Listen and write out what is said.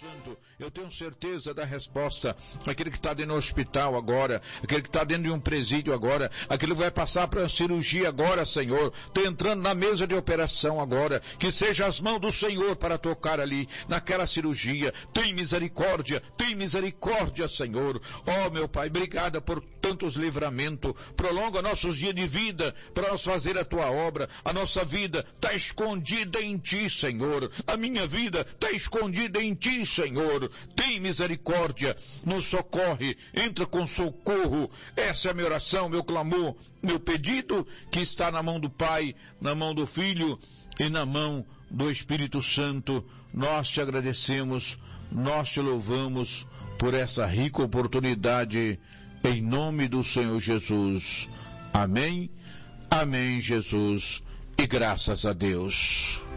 Santo, eu tenho certeza da resposta. Aquele que está dentro do hospital agora, aquele que está dentro de um presídio agora, aquele que vai passar para a cirurgia agora, Senhor, está entrando na mesa de operação agora, que seja as mãos do Senhor para tocar ali, naquela cirurgia. Tem misericórdia, Senhor. Ó, meu Pai, obrigada por tantos livramentos. Prolonga nossos dias de vida para nós fazer a tua obra. A nossa vida está escondida em ti, Senhor. A minha vida está escondida em ti, Senhor. Tem misericórdia, nos socorre, entra com socorro. Essa é a minha oração, meu clamor, meu pedido, que está na mão do Pai, na mão do Filho e na mão do Espírito Santo. Nós te agradecemos, nós te louvamos por essa rica oportunidade, em nome do Senhor Jesus. Amém, amém, Jesus, e graças a Deus.